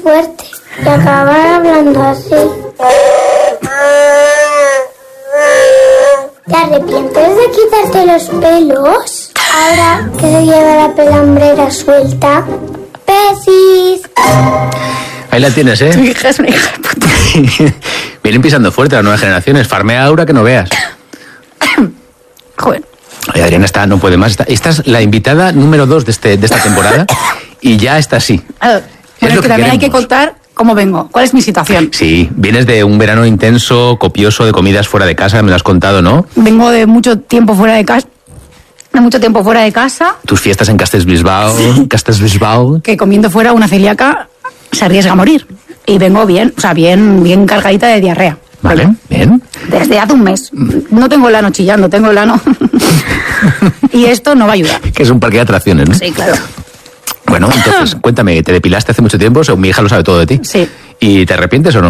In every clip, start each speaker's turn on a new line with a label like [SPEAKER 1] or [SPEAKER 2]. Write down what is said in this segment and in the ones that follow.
[SPEAKER 1] fuerte y acabar hablando así. ¿Te arrepientes de quitarte los pelos? Ahora que se lleva la pelambrera suelta. ¡Besis!
[SPEAKER 2] Ahí la tienes, ¿eh?
[SPEAKER 3] Tu hija es una hija de puta.
[SPEAKER 2] Vienen pisando fuerte las nuevas generaciones. Farmea Aura que no veas.
[SPEAKER 3] Joder.
[SPEAKER 2] Oye, Adriana no puede más. Esta es la invitada número 2 de esta temporada y ya está así.
[SPEAKER 3] Bueno, es que también hay que contar cómo vengo, cuál es mi situación.
[SPEAKER 2] Sí, vienes de un verano intenso, copioso, de comidas fuera de casa, me lo has contado, ¿no?
[SPEAKER 3] Vengo de mucho tiempo fuera de casa.
[SPEAKER 2] Tus fiestas en Castellbisbal, sí. Castellbisbal.
[SPEAKER 3] Que comiendo fuera una celíaca se arriesga a morir. Y vengo bien, o sea, bien cargadita de diarrea.
[SPEAKER 2] Vale, bien.
[SPEAKER 3] Desde hace un mes. No tengo el ano chillando, tengo el ano. Y esto no va a ayudar.
[SPEAKER 2] Que es un parque de atracciones, ¿no?
[SPEAKER 3] Sí, claro.
[SPEAKER 2] Bueno, entonces, cuéntame, ¿te depilaste hace mucho tiempo? O sea, mi hija lo sabe todo de ti.
[SPEAKER 3] Sí.
[SPEAKER 2] ¿Y te arrepientes o no?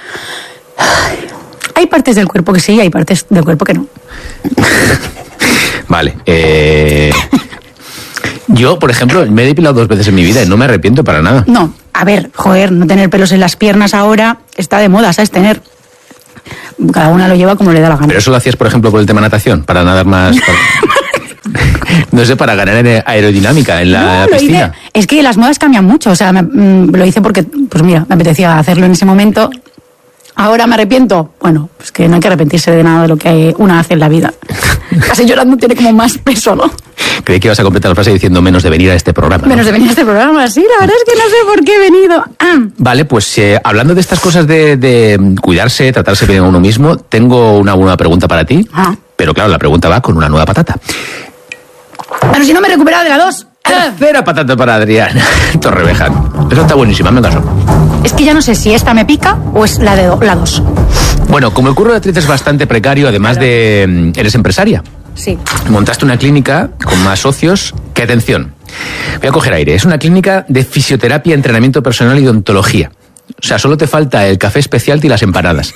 [SPEAKER 3] Hay partes del cuerpo que sí, hay partes del cuerpo que no.
[SPEAKER 2] Vale. Yo, por ejemplo, me he depilado 2 veces en mi vida y no me arrepiento para nada.
[SPEAKER 3] No, a ver, joder, no tener pelos en las piernas ahora está de moda, ¿sabes? Cada una lo lleva como le da la gana.
[SPEAKER 2] ¿Pero eso lo hacías, por ejemplo, por el tema natación? Para nadar más... No sé, para ganar en aerodinámica en la piscina.
[SPEAKER 3] Es que las modas cambian mucho, o sea, lo hice porque, pues mira, me apetecía hacerlo en ese momento. Ahora me arrepiento. Bueno, pues que no hay que arrepentirse de nada de lo que una hace en la vida. Casi llorando tiene como más peso, ¿no?
[SPEAKER 2] Creí que ibas a completar la frase diciendo menos de venir a este programa, ¿no?
[SPEAKER 3] Menos de venir a este programa, sí, la verdad es que no sé por qué he venido.
[SPEAKER 2] Vale, pues hablando de estas cosas de cuidarse, tratarse bien a uno mismo, tengo una buena pregunta para ti. Pero claro, la pregunta va con una nueva patata.
[SPEAKER 3] Pero si no me he recuperado de la 2.
[SPEAKER 2] Tercera patata para Adriana Torrevejano. Eso está buenísima, me caso.
[SPEAKER 3] Es que ya no sé si esta me pica o es la 2.
[SPEAKER 2] Bueno, como el curro de actriz es bastante precario, además de... Eres empresaria.
[SPEAKER 3] Sí.
[SPEAKER 2] Montaste una clínica con más socios que, atención, voy a coger aire, es una clínica de fisioterapia, entrenamiento personal y odontología. O sea, solo te falta el café especial y las empanadas.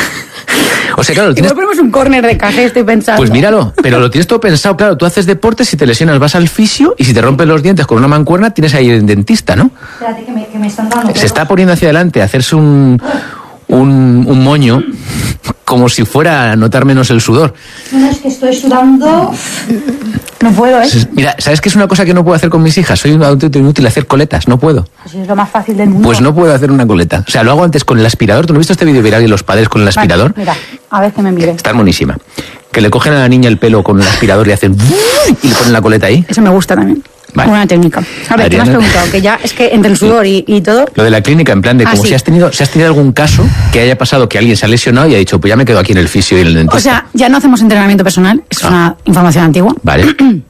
[SPEAKER 2] O sea, claro,
[SPEAKER 3] tienes... ponemos un córner de café, estoy pensando.
[SPEAKER 2] Pues míralo, pero lo tienes todo pensado. Claro, tú haces deporte, si te lesionas vas al fisio y si te rompes los dientes con una mancuerna tienes ahí el dentista, ¿no?
[SPEAKER 3] Espérate, que me están dando...
[SPEAKER 2] Se está poniendo hacia adelante a hacerse un moño como si fuera a notar menos el sudor.
[SPEAKER 3] No, es que estoy sudando... No puedo, ¿eh?
[SPEAKER 2] Mira, ¿sabes qué es una cosa que no puedo hacer con mis hijas? Soy un auténtico inútil hacer coletas, no puedo.
[SPEAKER 3] Pues es lo más fácil del mundo.
[SPEAKER 2] Pues no puedo hacer una coleta. O sea, lo hago antes con el aspirador. ¿Tú no has visto este vídeo viral de los padres con el aspirador?
[SPEAKER 3] Mira, a ver que me mire.
[SPEAKER 2] Está monísima. Que le cogen a la niña el pelo con el aspirador y hacen... y le ponen la coleta ahí.
[SPEAKER 3] Eso me gusta también. Vale. Buena técnica. A ver, Adriana, ¿qué me has preguntado? Que ya es que entre el sudor y todo...
[SPEAKER 2] Lo de la clínica, en plan de como si has tenido algún caso que haya pasado que alguien se ha lesionado y ha dicho, pues ya me quedo aquí en el fisio y en el dentista.
[SPEAKER 3] O sea, ya no hacemos entrenamiento personal, es una información antigua.
[SPEAKER 2] Vale.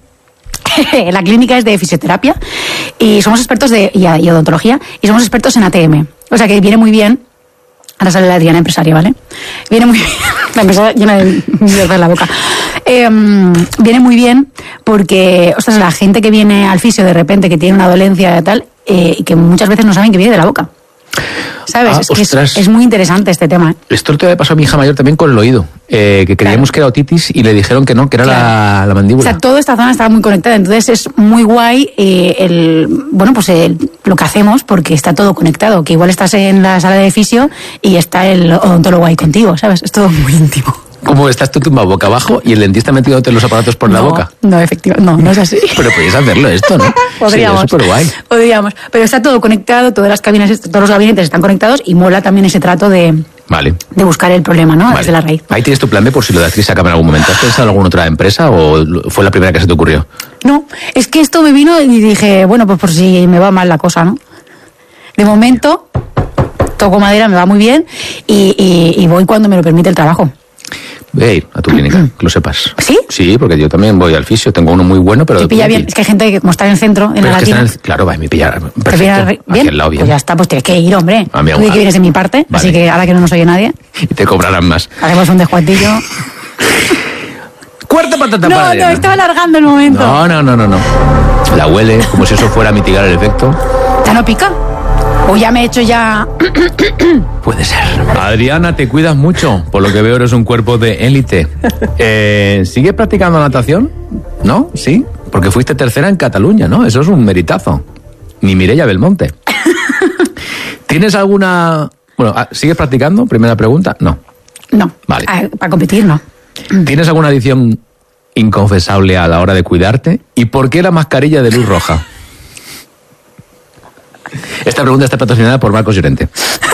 [SPEAKER 3] La clínica es de fisioterapia y somos expertos y odontología y somos expertos en ATM. O sea que viene muy bien. Ahora sale la Adriana empresaria, ¿vale? Viene muy bien. La empresaria llena de mierda en la boca. Viene muy bien porque, ostras, la gente que viene al fisio de repente, que tiene una dolencia y tal, que muchas veces no saben que viene de la boca. ¿Sabes? Es muy interesante este tema.
[SPEAKER 2] Esto te pasó a mi hija mayor también con el oído, que creíamos que era otitis y le dijeron que no, que era la mandíbula.
[SPEAKER 3] O sea, toda esta zona estaba muy conectada, entonces es muy guay lo que hacemos porque está todo conectado, que igual estás en la sala de fisio y está el odontólogo ahí contigo, ¿sabes? Es todo muy íntimo.
[SPEAKER 2] ¿Cómo estás tú tumbado boca abajo y el dentista metiéndote los aparatos por la boca?
[SPEAKER 3] No, efectivamente, no es así.
[SPEAKER 2] Pero podrías hacerlo esto, ¿no?
[SPEAKER 3] Podríamos.
[SPEAKER 2] Sí, es súper guay.
[SPEAKER 3] Podríamos. Pero está todo conectado, todos los gabinetes están conectados y mola también ese trato de buscar el problema, ¿no? Desde la raíz.
[SPEAKER 2] Ahí tienes tu plan B por si lo de actriz se acaba en algún momento. ¿Has pensado en alguna otra empresa o fue la primera que se te ocurrió?
[SPEAKER 3] No, es que esto me vino y dije, bueno, pues por si me va mal la cosa, ¿no? De momento, toco madera, me va muy bien y voy cuando me lo permite el trabajo.
[SPEAKER 2] Voy a ir a tu clínica, que lo sepas.
[SPEAKER 3] ¿Sí?
[SPEAKER 2] Sí, porque yo también voy al fisio, tengo uno muy bueno, pero...
[SPEAKER 3] Te pilla bien, es que hay gente que como está en el centro, en la latina...
[SPEAKER 2] Claro, va, me pilla perfecto,
[SPEAKER 3] bien.
[SPEAKER 2] Aquí al lado bien.
[SPEAKER 3] Pues ya está, pues tienes que ir, hombre.
[SPEAKER 2] Tú
[SPEAKER 3] de que vienes de mi parte, vale. Así que ahora que no nos oye nadie...
[SPEAKER 2] Y te cobrarán más.
[SPEAKER 3] Haremos un descuentillo.
[SPEAKER 2] Cuarta patata para Adriana.
[SPEAKER 3] No, estaba alargando el momento.
[SPEAKER 2] No. La huele, como si eso fuera a mitigar el efecto.
[SPEAKER 3] ¿Ya no pica? ¿O ya me he hecho ya...?
[SPEAKER 2] Puede ser. Adriana, te cuidas mucho. Por lo que veo eres un cuerpo de élite. ¿Sigues practicando natación? ¿No? ¿Sí? Porque fuiste tercera en Cataluña, ¿no? Eso es un meritazo. Ni Mireia Belmonte. ¿Tienes alguna... Bueno, ¿sigues practicando? Primera pregunta. No.
[SPEAKER 3] No.
[SPEAKER 2] Vale.
[SPEAKER 3] Para competir, no.
[SPEAKER 2] ¿Tienes alguna adicción inconfesable a la hora de cuidarte? ¿Y por qué la mascarilla de luz roja? Esta pregunta está patrocinada por Marcos Llorente.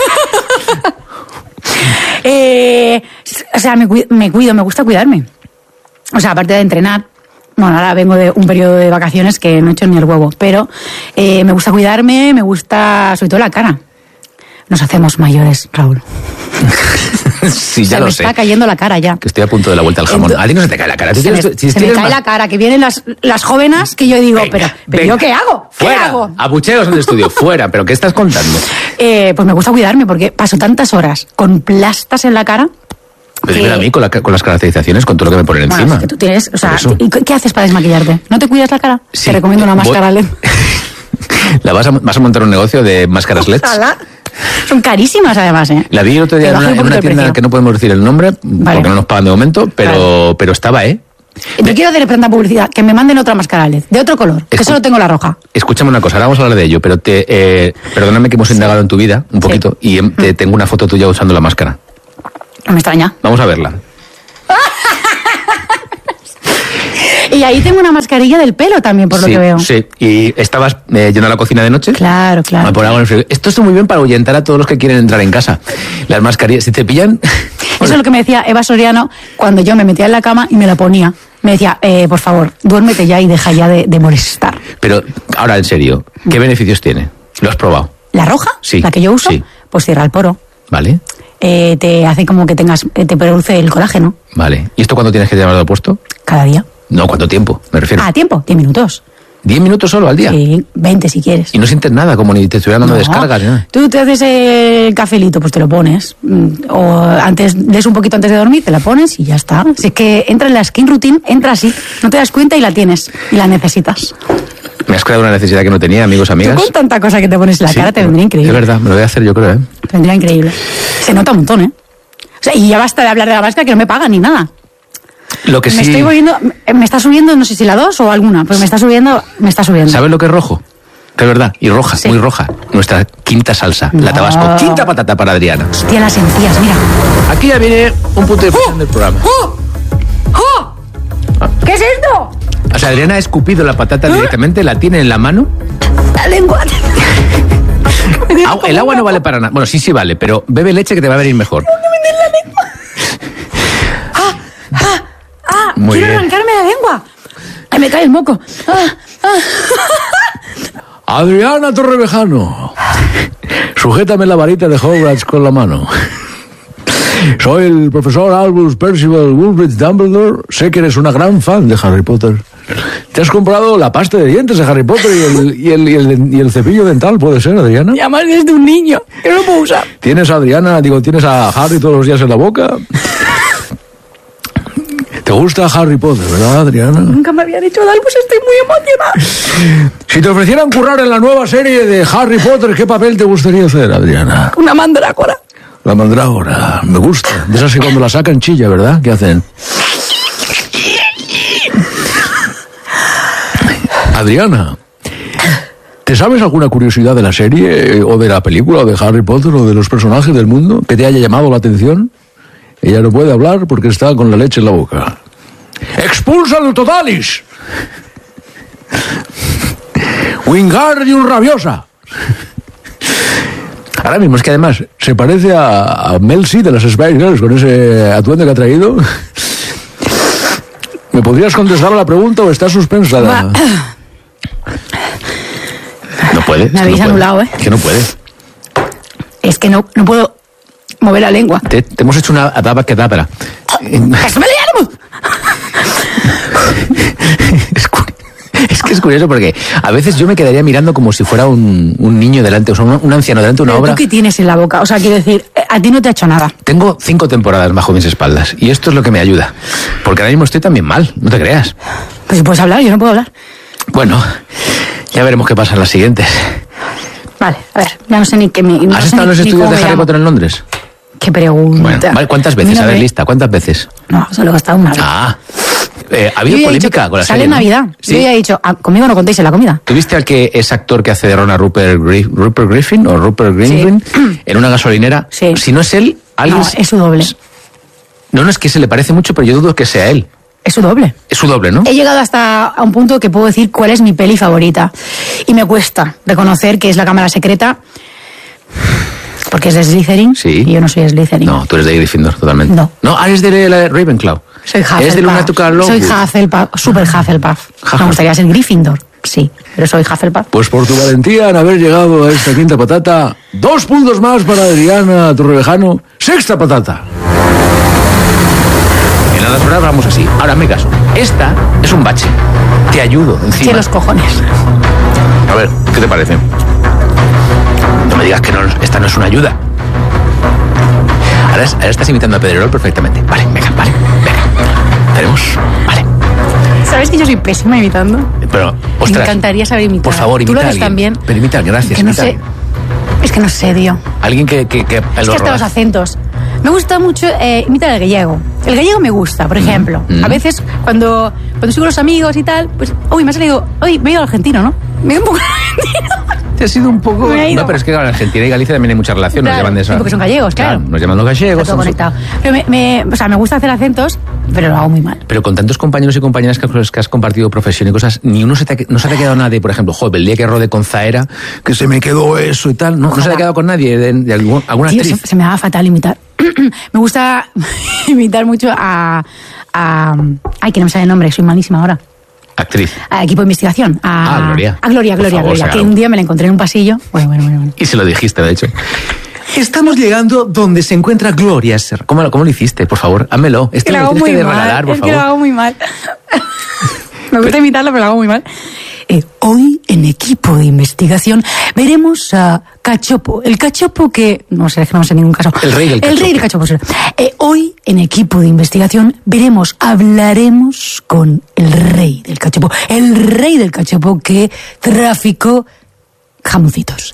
[SPEAKER 3] O sea, me cuido, me gusta cuidarme. O sea, aparte de entrenar, bueno, ahora vengo de un periodo de vacaciones que no he hecho ni el huevo, pero me gusta cuidarme, me gusta sobre todo la cara. Nos hacemos mayores, Raúl.
[SPEAKER 2] Sí, ya lo sé.
[SPEAKER 3] Se me está cayendo la cara ya.
[SPEAKER 2] Que estoy a punto de la vuelta al jamón. A ti no se te cae la cara.
[SPEAKER 3] Se me cae la cara, que vienen las jóvenes que yo digo,
[SPEAKER 2] venga,
[SPEAKER 3] pero ¿yo qué hago? ¿Qué
[SPEAKER 2] fuera,
[SPEAKER 3] hago?
[SPEAKER 2] abucheos en el estudio, fuera. ¿Pero qué estás contando?
[SPEAKER 3] Pues me gusta cuidarme porque paso tantas horas con plastas en la cara.
[SPEAKER 2] Pero dímelo a mí con las caracterizaciones, con todo lo que me ponen
[SPEAKER 3] Bueno,
[SPEAKER 2] encima.
[SPEAKER 3] es que tú tienes, o sea,
[SPEAKER 2] Por eso.
[SPEAKER 3] ¿y qué haces para desmaquillarte? ¿No te cuidas la cara?
[SPEAKER 2] Sí.
[SPEAKER 3] Te recomiendo una máscara LED.
[SPEAKER 2] ¿Vas a montar un negocio de máscaras LED?
[SPEAKER 3] Ojalá. Son carísimas además, ¿eh?
[SPEAKER 2] La vi el otro día
[SPEAKER 3] Te bajo un
[SPEAKER 2] en
[SPEAKER 3] poquito
[SPEAKER 2] una
[SPEAKER 3] el
[SPEAKER 2] tienda
[SPEAKER 3] precio.
[SPEAKER 2] que no podemos decir el nombre,
[SPEAKER 3] Vale.
[SPEAKER 2] porque no nos pagan de momento, pero estaba, ¿eh?
[SPEAKER 3] No quiero hacer tanta publicidad, que me manden otra máscara LED, de otro color, que solo tengo la roja.
[SPEAKER 2] Escúchame una cosa, ahora vamos a hablar de ello, pero perdóname que hemos indagado en tu vida un poquito y tengo una foto tuya usando la máscara.
[SPEAKER 3] No me extraña.
[SPEAKER 2] Vamos a verla.
[SPEAKER 3] Y ahí tengo una mascarilla del pelo también, por lo que veo.
[SPEAKER 2] Sí, y estabas yendo a la cocina de noche.
[SPEAKER 3] Claro, claro.
[SPEAKER 2] A por algo en el frigo. Esto está muy bien para ahuyentar a todos los que quieren entrar en casa. Las mascarillas, si te pillan...
[SPEAKER 3] Eso es lo que me decía Eva Soriano cuando yo me metía en la cama y me la ponía. Me decía, por favor, duérmete ya y deja ya de molestar.
[SPEAKER 2] Pero ahora, en serio, ¿qué beneficios tiene? ¿Lo has probado?
[SPEAKER 3] ¿La roja?
[SPEAKER 2] Sí.
[SPEAKER 3] La que yo uso,
[SPEAKER 2] Sí.
[SPEAKER 3] pues cierra el poro.
[SPEAKER 2] Vale,
[SPEAKER 3] Te hace como que te produce el colágeno
[SPEAKER 2] vale. ¿Y esto cuándo tienes que llevarlo puesto?
[SPEAKER 3] cada día.
[SPEAKER 2] No, ¿cuánto tiempo? Me refiero.
[SPEAKER 3] Ah, tiempo, 10 minutos.
[SPEAKER 2] 10 minutos solo al día.
[SPEAKER 3] Sí, 20 si quieres.
[SPEAKER 2] Y no sientes nada, como ni te estuvieran dando
[SPEAKER 3] No,
[SPEAKER 2] descargas. ¿No?
[SPEAKER 3] Tú te haces el cafelito, pues te lo pones. O lees un poquito antes de dormir, te la pones y ya está. Si es que entra en la skin routine, entra así. No te das cuenta y la tienes. Y la necesitas.
[SPEAKER 2] Me has creado una necesidad que no tenía, amigos, amigas.
[SPEAKER 3] Tú con tanta cosa que te pones en la
[SPEAKER 2] Sí,
[SPEAKER 3] cara te vendría increíble.
[SPEAKER 2] Es verdad, me lo voy a hacer yo creo, ¿eh?
[SPEAKER 3] Te vendría increíble. Se nota un montón, ¿eh? O sea, y ya basta de hablar de la máscara que no me pagan ni nada.
[SPEAKER 2] Lo que
[SPEAKER 3] Me
[SPEAKER 2] sí...
[SPEAKER 3] estoy volviendo... Me está subiendo, no sé si la 2 o alguna, pero me está subiendo.
[SPEAKER 2] ¿Sabes lo que es rojo? Que es verdad, y roja,
[SPEAKER 3] Sí.
[SPEAKER 2] muy roja. Nuestra quinta salsa, la
[SPEAKER 3] No.
[SPEAKER 2] Tabasco. Quinta patata para Adriana.
[SPEAKER 3] Hostia, las encías, mira.
[SPEAKER 2] Aquí ya viene un punto de inflexión del programa.
[SPEAKER 3] ¿Qué es esto?
[SPEAKER 2] O sea, Adriana ha escupido la patata directamente, la tiene en la mano.
[SPEAKER 3] La lengua.
[SPEAKER 2] El agua no vale para nada. Bueno, sí vale, pero bebe leche que te va a venir mejor. Muy
[SPEAKER 3] Quiero
[SPEAKER 2] bien.
[SPEAKER 3] arrancarme la lengua. Ay, me cae el moco.
[SPEAKER 2] Adriana Torrevejano, sujétame la varita de Hogwarts con la mano. Soy el profesor Albus Percival Woolbridge Dumbledore. Sé que eres una gran fan de Harry Potter. ¿Te has comprado la pasta de dientes de Harry Potter y el cepillo dental, puede ser, Adriana?
[SPEAKER 3] Y además desde un niño, que no lo puedo usar.
[SPEAKER 2] ¿Tienes a Harry todos los días en la boca? ¿Te gusta Harry Potter, verdad, Adriana?
[SPEAKER 3] Nunca me había dicho algo, pues estoy muy emocionada.
[SPEAKER 2] Si te ofrecieran currar en la nueva serie de Harry Potter, ¿qué papel te gustaría hacer, Adriana?
[SPEAKER 3] Una mandrágora.
[SPEAKER 2] La mandrágora, me gusta. De esas que cuando la sacan chilla, ¿verdad? ¿Qué hacen? Adriana, ¿te sabes alguna curiosidad de la serie o de la película o de Harry Potter o de los personajes del mundo que te haya llamado la atención? Ella no puede hablar porque está con la leche en la boca. ¡Expulsa el Totalis! ¡Wingardium Rabiosa! Ahora mismo es que además se parece a Mel C de las Spice Girls con ese atuendo que ha traído. ¿Me podrías contestar a la pregunta o está suspensa? No puede.
[SPEAKER 3] Me habéis anulado, ¿eh?
[SPEAKER 2] Que no puede.
[SPEAKER 3] Es que no puedo mover la lengua.
[SPEAKER 2] Te hemos hecho una adabacadabra. Es que es curioso porque a veces yo me quedaría mirando como si fuera un niño delante, o sea, un anciano delante de una
[SPEAKER 3] ¿Pero
[SPEAKER 2] obra.
[SPEAKER 3] tú qué tienes en la boca? O sea, quiero decir, a ti no te ha hecho nada.
[SPEAKER 2] Tengo 5 temporadas bajo mis espaldas y esto es lo que me ayuda. Porque ahora mismo estoy también mal, no te creas.
[SPEAKER 3] Pues si puedes hablar, yo no puedo hablar.
[SPEAKER 2] Bueno, ya veremos qué pasa en las siguientes.
[SPEAKER 3] Vale, a ver, ya no sé ni qué me... no
[SPEAKER 2] ¿Has
[SPEAKER 3] sé
[SPEAKER 2] estado en
[SPEAKER 3] ni-
[SPEAKER 2] los
[SPEAKER 3] ni
[SPEAKER 2] estudios
[SPEAKER 3] cómo
[SPEAKER 2] de
[SPEAKER 3] me
[SPEAKER 2] Harry
[SPEAKER 3] llamo.
[SPEAKER 2] Potter en Londres?
[SPEAKER 3] ¿Qué pregunta?
[SPEAKER 2] Bueno, vale, ¿cuántas veces?
[SPEAKER 3] Mira,
[SPEAKER 2] A ver,
[SPEAKER 3] ve.
[SPEAKER 2] lista, ¿cuántas veces?
[SPEAKER 3] No, solo he estado una vez.
[SPEAKER 2] Ah, Ha habido
[SPEAKER 3] Yo ya he
[SPEAKER 2] polémica
[SPEAKER 3] dicho,
[SPEAKER 2] con la
[SPEAKER 3] sale
[SPEAKER 2] serie,
[SPEAKER 3] en
[SPEAKER 2] ¿no?
[SPEAKER 3] Navidad.
[SPEAKER 2] Sí.
[SPEAKER 3] Yo ya he dicho, conmigo no contéis en la comida.
[SPEAKER 2] ¿Tuviste al que es actor que hace de Ron a Rupert Griffin o Rupert Greengreen en una gasolinera?
[SPEAKER 3] Sí.
[SPEAKER 2] Si no es él, alguien...
[SPEAKER 3] No, es su doble.
[SPEAKER 2] No, es que se le parece mucho, pero yo dudo que sea él.
[SPEAKER 3] Es su doble.
[SPEAKER 2] Es su doble, ¿no?
[SPEAKER 3] He llegado hasta a un punto que puedo decir cuál es mi peli favorita. Y me cuesta reconocer que es La Cámara Secreta, porque es de Slytherin.
[SPEAKER 2] Sí.
[SPEAKER 3] Y yo no soy Slytherin.
[SPEAKER 2] No, tú eres de Gryffindor, totalmente.
[SPEAKER 3] No.
[SPEAKER 2] No, eres de la Ravenclaw.
[SPEAKER 3] Soy Hufflepuff.
[SPEAKER 2] Eres de Lunática Lovegood.
[SPEAKER 3] Soy Hufflepuff, super Hufflepuff. Me gustaría ser Gryffindor, sí, pero soy Hufflepuff.
[SPEAKER 2] Pues por tu valentía en haber llegado a esta quinta patata, 2 puntos más para Adriana Torrevejano, sexta patata. En las horas vamos así. Ahora me caso. Esta es un bache. Te ayudo encima.
[SPEAKER 3] Sí, los cojones.
[SPEAKER 2] A ver, ¿qué te parece? No me digas que no, esta no es una ayuda. Ahora estás imitando a Pedrerol perfectamente. Vale, venga. Tenemos. Vale.
[SPEAKER 3] ¿Sabes que yo soy pésima imitando?
[SPEAKER 2] Pero, ostras.
[SPEAKER 3] Me encantaría saber imitar.
[SPEAKER 2] Por favor, imita
[SPEAKER 3] Tú lo
[SPEAKER 2] a
[SPEAKER 3] haces
[SPEAKER 2] alguien.
[SPEAKER 3] también.
[SPEAKER 2] Pero imita, gracias.
[SPEAKER 3] Que no
[SPEAKER 2] imita a
[SPEAKER 3] sé.
[SPEAKER 2] alguien.
[SPEAKER 3] Es que no sé, tío.
[SPEAKER 2] Alguien que
[SPEAKER 3] Es que hasta los acentos. Me gusta mucho imitar el gallego. El gallego me gusta, por ejemplo. A veces, cuando estoy con los amigos y tal, pues, me ha salido, me he ido al argentino, ¿no? Me he ido un poco argentino.
[SPEAKER 2] Te ha sido un poco...
[SPEAKER 3] Me ha ido.
[SPEAKER 2] No, pero es que claro, en Argentina y Galicia también hay mucha relación.
[SPEAKER 3] Claro,
[SPEAKER 2] nos llaman de esa...
[SPEAKER 3] sí, porque son gallegos, claro.
[SPEAKER 2] Nos llaman los gallegos.
[SPEAKER 3] Está todo conectado. Pero me gusta hacer acentos, pero lo hago muy mal.
[SPEAKER 2] Pero con tantos compañeros y compañeras con los que has compartido profesión y cosas, ni uno no se te ha quedado nadie, por ejemplo, joder, el día que rodé con Zaera, que se me quedó eso y tal, no se te ha quedado con nadie de alguna
[SPEAKER 3] Tío,
[SPEAKER 2] actriz.
[SPEAKER 3] se me daba fatal imitar. Me gusta imitar mucho a... Ay, que no me sale el nombre, soy malísima ahora.
[SPEAKER 2] Actriz.
[SPEAKER 3] A equipo de investigación.
[SPEAKER 2] Gloria.
[SPEAKER 3] A Gloria,
[SPEAKER 2] Por favor,
[SPEAKER 3] que un día me la encontré en un pasillo. Bueno.
[SPEAKER 2] Y se lo dijiste, de hecho. Estamos llegando donde se encuentra Gloria Serra. ¿Cómo lo hiciste? Por favor, házmelo. Esto
[SPEAKER 3] lo
[SPEAKER 2] lo
[SPEAKER 3] hago
[SPEAKER 2] tienes
[SPEAKER 3] muy
[SPEAKER 2] que
[SPEAKER 3] mal.
[SPEAKER 2] regalar, por
[SPEAKER 3] Es
[SPEAKER 2] favor.
[SPEAKER 3] que lo hago muy mal. Me gusta imitarlo, pero lo hago muy mal. Hoy, en equipo de investigación, veremos a Cachopo. El cachopo que... No sé, no sé en ningún caso.
[SPEAKER 2] El rey del cachopo.
[SPEAKER 3] El rey del cachopo. Hoy, en equipo de investigación, hablaremos con el rey del cachopo. El rey del cachopo que traficó jamoncitos.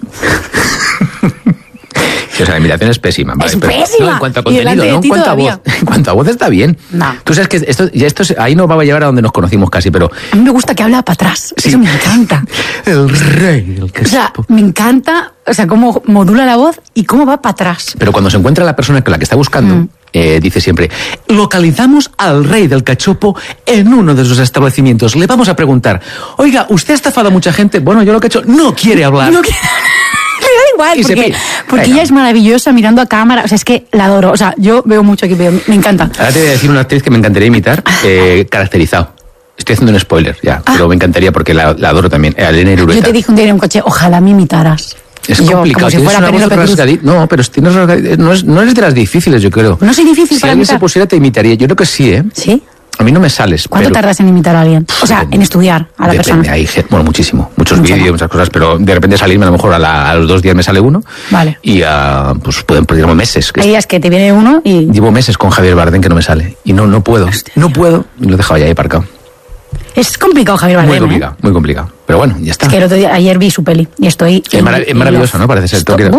[SPEAKER 2] O sea, la imitación es pésima. Vale,
[SPEAKER 3] Es pésima.
[SPEAKER 2] No, en cuanto a
[SPEAKER 3] Y delante
[SPEAKER 2] contenido,
[SPEAKER 3] de
[SPEAKER 2] no en
[SPEAKER 3] ti
[SPEAKER 2] cuanto a
[SPEAKER 3] todavía.
[SPEAKER 2] voz. En cuanto a voz está bien.
[SPEAKER 3] No.
[SPEAKER 2] Tú sabes que esto ahí nos va a llevar a donde nos conocimos casi, pero...
[SPEAKER 3] A mí me gusta que habla para atrás.
[SPEAKER 2] Sí.
[SPEAKER 3] Eso me encanta.
[SPEAKER 2] El rey del
[SPEAKER 3] O sea,
[SPEAKER 2] cachopo.
[SPEAKER 3] me encanta, cómo modula la voz y cómo va para atrás.
[SPEAKER 2] Pero cuando se encuentra la persona con la que está buscando, dice siempre, localizamos al rey del cachopo en uno de sus establecimientos. Le vamos a preguntar, oiga, ¿usted ha estafado a mucha gente? Bueno, yo lo que he hecho, no quiere hablar.
[SPEAKER 3] No quiero- Me da
[SPEAKER 2] Y se
[SPEAKER 3] igual,
[SPEAKER 2] pilla.
[SPEAKER 3] porque
[SPEAKER 2] Venga.
[SPEAKER 3] ella es maravillosa mirando a cámara. O sea, es que la adoro. O sea, yo veo mucho aquí, me encanta.
[SPEAKER 2] Ahora te voy a decir una actriz que me encantaría imitar, caracterizado. Estoy haciendo un spoiler ya, pero me encantaría porque la adoro también. Elena Irureta.
[SPEAKER 3] Yo te dije un día en un coche, ojalá me imitaras.
[SPEAKER 2] Es
[SPEAKER 3] Y yo,
[SPEAKER 2] complicado.
[SPEAKER 3] como si
[SPEAKER 2] Tienes
[SPEAKER 3] fuera
[SPEAKER 2] una voz
[SPEAKER 3] Penélope Cruz.
[SPEAKER 2] rasgadita. No, pero tienes no eres de las difíciles, yo creo.
[SPEAKER 3] No soy difícil
[SPEAKER 2] Si
[SPEAKER 3] para
[SPEAKER 2] alguien se
[SPEAKER 3] imitar.
[SPEAKER 2] pusiera, te imitaría. Yo creo que sí, ¿eh?
[SPEAKER 3] ¿Sí?
[SPEAKER 2] A mí no me sales.
[SPEAKER 3] ¿Cuánto
[SPEAKER 2] pero...
[SPEAKER 3] tardas en imitar a alguien? O sea,
[SPEAKER 2] Depende.
[SPEAKER 3] en estudiar a la
[SPEAKER 2] Depende,
[SPEAKER 3] persona.
[SPEAKER 2] bueno, muchísimo. Muchos
[SPEAKER 3] Mucho
[SPEAKER 2] vídeos,
[SPEAKER 3] más.
[SPEAKER 2] muchas cosas, pero de repente salirme a lo mejor a los 2 días me sale uno.
[SPEAKER 3] Vale.
[SPEAKER 2] Y pues pueden perder meses.
[SPEAKER 3] Hay días que te viene uno y...
[SPEAKER 2] Llevo meses con Javier Bardem que no me sale. Y no puedo. No puedo. Y lo he dejado ya ahí aparcado.
[SPEAKER 3] Es complicado, Javier Bardem.
[SPEAKER 2] Muy complicado, muy complicado. Pero bueno, ya está.
[SPEAKER 3] Es que el otro día, ayer vi su peli y estoy...
[SPEAKER 2] Es maravilloso, ¿no? Parece ser.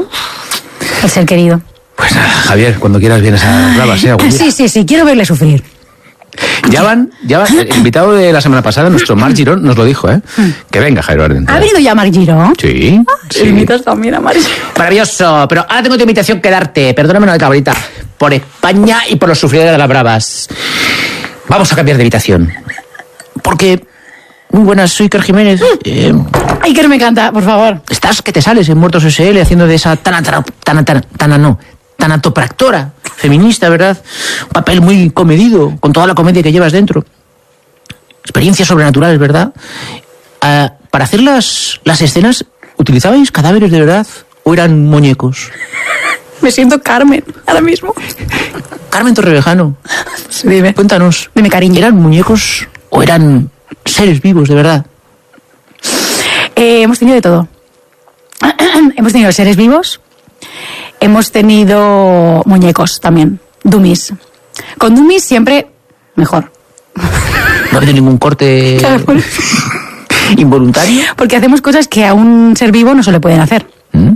[SPEAKER 3] El ser querido.
[SPEAKER 2] Pues nada, Javier, cuando quieras vienes a Bravas, ¿eh? Algún día.
[SPEAKER 3] Sí, quiero verle sufrir.
[SPEAKER 2] Ya van, el invitado de la semana pasada, nuestro Marc Girón, nos lo dijo, ¿eh? Que venga, Javier Bardem.
[SPEAKER 3] ¿Ha venido ya Marc Giró?
[SPEAKER 2] Sí, sí.
[SPEAKER 3] Imitas también a Marc Giró.
[SPEAKER 4] Maravilloso, pero ahora tengo otra invitación que darte. Perdóname, no de cabrita. Por España y por los sufridores de las bravas. Vamos a cambiar de habitación. Porque... Muy buenas, soy Iker Jiménez.
[SPEAKER 3] Ay, que me encanta, por favor.
[SPEAKER 4] Estás que te sales en Muertos S.L. haciendo de esa tanatopractora feminista, ¿verdad? Un papel muy comedido, con toda la comedia que llevas dentro. Experiencias sobrenaturales, ¿verdad? Para hacer las escenas, ¿utilizabais cadáveres de verdad o eran muñecos?
[SPEAKER 3] Me siento Carmen ahora mismo.
[SPEAKER 4] Carmen Torrevejano,
[SPEAKER 3] Sí, dime.
[SPEAKER 4] cuéntanos.
[SPEAKER 3] Dime, cariño.
[SPEAKER 4] ¿Eran muñecos o eran seres vivos, de verdad?
[SPEAKER 3] Hemos tenido de todo. Hemos tenido seres vivos. Hemos tenido muñecos también. Dummies. Con dummies siempre mejor.
[SPEAKER 4] ¿No ha habido ningún corte
[SPEAKER 3] Claro.
[SPEAKER 4] involuntario?
[SPEAKER 3] Porque hacemos cosas que a un ser vivo no se le pueden hacer.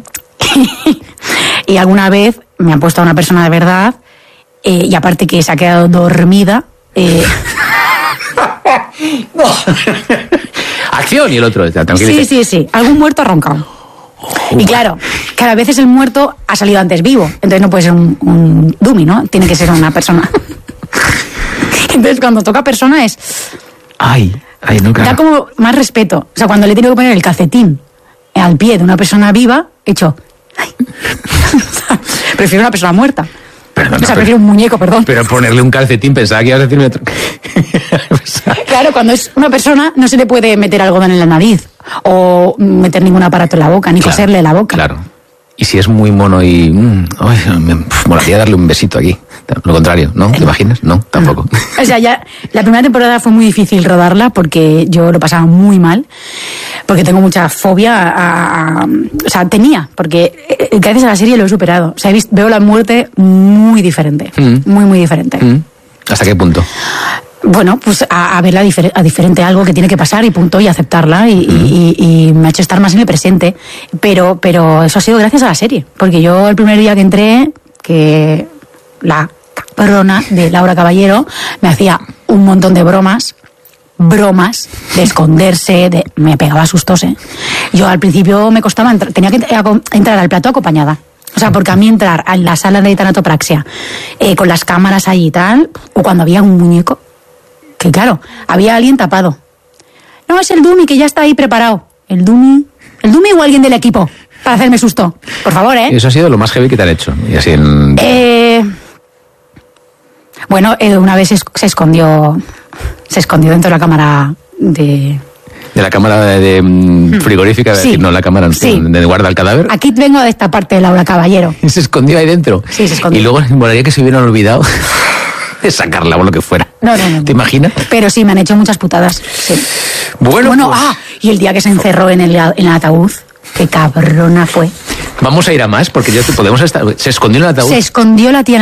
[SPEAKER 3] Y alguna vez me han puesto a una persona de verdad y aparte que se ha quedado dormida.
[SPEAKER 2] ¡Acción! Y el otro, tranquilízate.
[SPEAKER 3] Sí. Algún muerto ha roncado. Y claro, a veces el muerto ha salido antes vivo. Entonces no puede ser un dummy, ¿no? Tiene que ser una persona. Entonces cuando toca persona es...
[SPEAKER 2] Ay, no, claro.
[SPEAKER 3] Da como más respeto. O sea, cuando le tengo que poner el calcetín al pie de una persona viva, he hecho... Ay. Prefiero una persona muerta.
[SPEAKER 2] Perdona,
[SPEAKER 3] prefiero un muñeco, perdón.
[SPEAKER 2] Pero ponerle un calcetín, pensaba que ibas a decirme...
[SPEAKER 3] Claro, cuando es una persona no se le puede meter algodón en la nariz o meter ningún aparato en la boca, ni coserle la boca.
[SPEAKER 2] Claro. Y si es muy mono y... me molaría darle un besito aquí. Lo contrario, ¿no? ¿Te imaginas? No, tampoco.
[SPEAKER 3] O sea, ya la primera temporada fue muy difícil rodarla porque yo lo pasaba muy mal, porque tengo mucha fobia o sea, tenía, porque gracias a la serie lo he superado. O sea, veo la muerte muy diferente. Muy diferente.
[SPEAKER 2] ¿Hasta qué punto?
[SPEAKER 3] Bueno, pues a verla diferente, algo que tiene que pasar y punto, y aceptarla y me ha hecho estar más en el presente. Pero eso ha sido gracias a la serie, porque yo el primer día que entré, que la cabrona de Laura Caballero me hacía un montón de bromas de esconderse, me pegaba sustos, ¿eh? Yo al principio me costaba tenía que entrar al plató acompañada. O sea, porque a mí entrar en la sala de tanatopraxia con las cámaras allí y tal, o cuando había un muñeco, que claro, había alguien tapado. No, es el dummy que ya está ahí preparado. ¿El dummy o alguien del equipo? Para hacerme susto. Por favor, ¿eh?
[SPEAKER 2] Eso ha sido lo más heavy que te han hecho. Y así
[SPEAKER 3] Bueno, una vez se escondió dentro de la cámara de
[SPEAKER 2] la cámara de frigorífica,
[SPEAKER 3] sí.
[SPEAKER 2] No, la cámara de guarda el cadáver.
[SPEAKER 3] Aquí vengo de esta parte de Laura Caballero.
[SPEAKER 2] Y se escondió ahí dentro.
[SPEAKER 3] Sí, se escondió.
[SPEAKER 2] Y luego me molaría que se hubieran olvidado de sacarla o lo que fuera.
[SPEAKER 3] No.
[SPEAKER 2] ¿Te imaginas?
[SPEAKER 3] Pero sí, me han hecho muchas putadas. Sí.
[SPEAKER 2] Bueno, pues...
[SPEAKER 3] y el día que se encerró en el ataúd, qué cabrona fue.
[SPEAKER 2] Vamos a ir a más, porque ya podemos estar... Se escondió en el ataúd.
[SPEAKER 3] Se escondió la tía